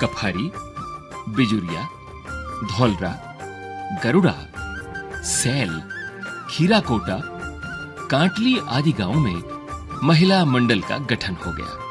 कफारी, बिजुरिया, धौलरा, गरुड़ा, सैल, खीराकोटा, कांटली आदि गांवों में महिला मंडल का गठन हो गया।